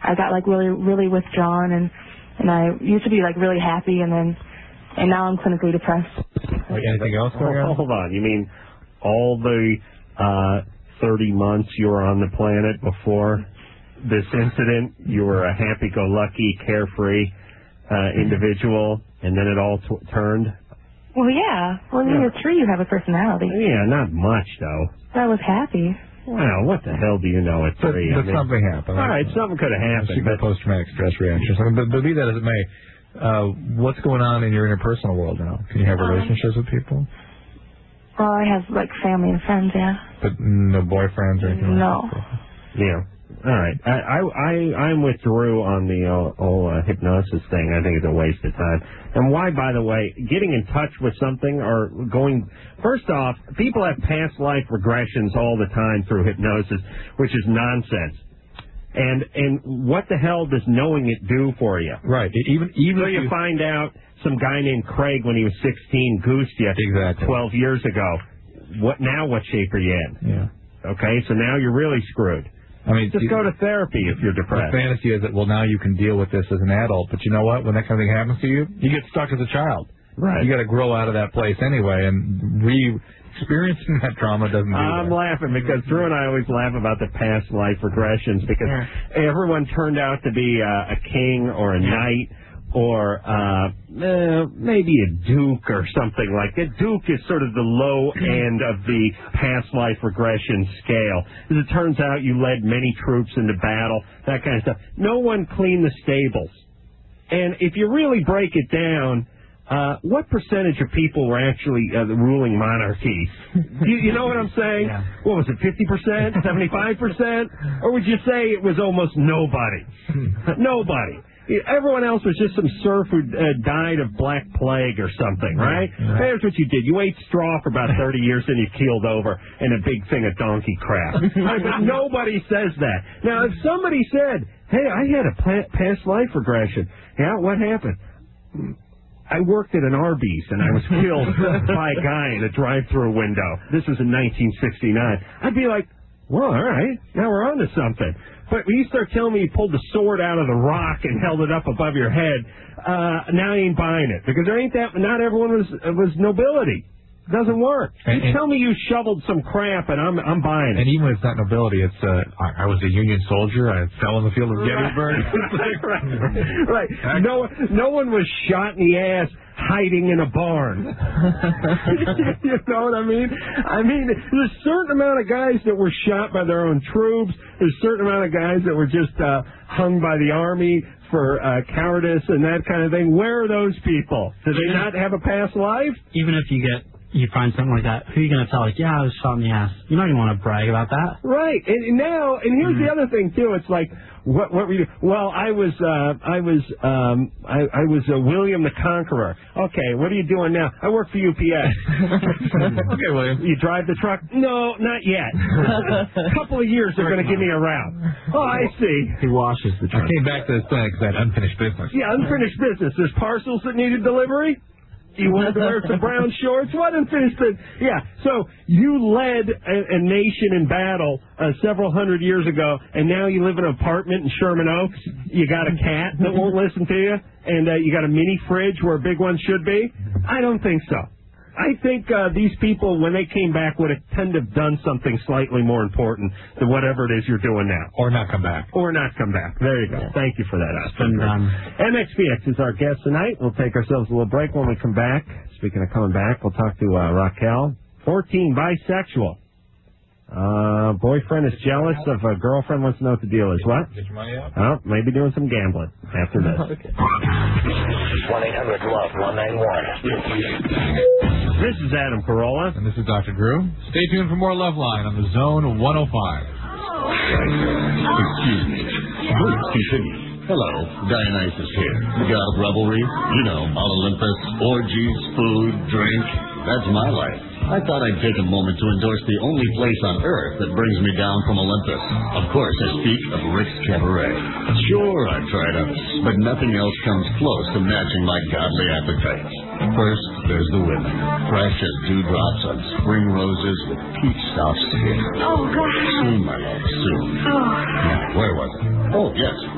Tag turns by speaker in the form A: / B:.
A: I got like really withdrawn, and I used to be like really happy, and now I'm clinically depressed.
B: Wait, anything else going on?
C: Hold on. You mean all the 30 months you were on the planet before this incident, you were a happy-go-lucky, carefree individual, and then it all turned?
A: Well, yeah. Well, when you're a tree, you have a personality.
C: Yeah, not much, though.
A: I was happy.
C: Well, what the hell do you know at 3?
B: But something happened.
C: All right, something could have happened.
B: She got post-traumatic stress reaction. But be that as it may, what's going on in your interpersonal world now? Can you have relationships with people?
A: Well, I have, like, family and friends, yeah.
B: But no boyfriends or anything?
A: No.
B: Like that?
C: Yeah. All right. I'm with Drew on the hypnosis thing. I think it's a waste of time. And why, by the way, getting in touch with something or going... First off, people have past life regressions all the time through hypnosis, which is nonsense. And what the hell does knowing it do for you?
B: Right. Even
C: so you find out some guy named Craig when he was 16 goosed you 12 years ago. What shape are you in?
B: Yeah.
C: Okay, so now you're really screwed.
B: I mean,
C: just go to therapy if you're depressed.
B: The fantasy is that, well, now you can deal with this as an adult. But you know what? When that kind of thing happens to you, you get stuck as a child.
C: Right.
B: You got to grow out of that place anyway, and experiencing that trauma doesn't do that.
C: I'm laughing because Drew and I always laugh about the past life regressions because everyone turned out to be a king or a knight or maybe a duke or something like that. Duke is sort of the low end of the past life regression scale. As it turns out, you led many troops into battle, that kind of stuff. No one cleaned the stables. And if you really break it down, what percentage of people were actually the ruling monarchies? You know what I'm saying?
B: Yeah.
C: What was it, 50%, 75%? Or would you say it was almost nobody? Nobody. Everyone else was just some serf who died of Black Plague or something, right? That's what you did. You ate straw for about 30 years, then you keeled over in a big thing of donkey crap. But nobody says that. Now, if somebody said, hey, I had a past life regression. Yeah, what happened? I worked at an Arby's, and I was killed by a guy in a drive-through window. This was in 1969. I'd be like, well, all right, now we're on to something. But when you start telling me you pulled the sword out of the rock and held it up above your head, now I ain't buying it. Because not everyone was nobility. It doesn't work. You tell me you shoveled some crap, and I'm buying it.
B: And even when it's not nobility, it's I was a Union soldier. I fell in the field of Gettysburg.
C: Right. No one was shot in the ass hiding in a barn. You know what I mean? I mean, there's a certain amount of guys that were shot by their own troops. There's a certain amount of guys that were just hung by the army for cowardice and that kind of thing. Where are those people? Do they not have a past life?
D: Even if you find something like that, who are you going to tell? Like, yeah, I was shot in the ass. You're not going to want to brag about that.
C: Right. And here's the other thing, too. It's like, what were you? Well, I was William the Conqueror. Okay, what are you doing now? I work for UPS.
B: Okay, William.
C: You drive the truck? No, not yet. A couple of years they're going to give me a route. Oh, I see.
D: He washes the truck.
B: I came back to this thing because I had unfinished business.
C: Yeah, unfinished business. There's parcels that needed delivery. You wanted to wear some brown shorts? What unfinished business? Yeah, so you led a nation in battle several hundred years ago, and now you live in an apartment in Sherman Oaks. You got a cat that won't listen to you, and you got a mini fridge where a big one should be? I don't think so. I think these people, when they came back, would have tended to have done something slightly more important than whatever it is you're doing now.
B: Or not come back.
C: Or not come back. There you go. Yeah. Thank you for that, Austin. MXPX is our guest tonight. We'll take ourselves a little break when we come back. Speaking of coming back, we'll talk to Raquel. 14, bisexual. Boyfriend is jealous of a girlfriend, wants to know what the deal is. What?
B: Get your money out?
C: Oh, maybe doing some gambling after this.
E: Okay. 1-800-LOVE-191.
C: This is Adam Carolla.
B: And this is Dr. Drew. Stay tuned for more Loveline on the Zone 105.
F: Excuse me. Please continue. Hello, Dionysus here. God of revelry. You know, Mount Olympus, orgies, food, drink. That's my life. I thought I'd take a moment to endorse the only place on earth that brings me down from Olympus. Of course, I speak of Rick's Cabaret. Sure, I've tried others, but nothing else comes close to matching my godly appetites. First, there's the women. Fresh as dewdrops on spring roses with peach soft skin.
A: Oh, God.
F: Soon, my love, soon.
A: Oh.
F: Now, where was it? Oh, yes.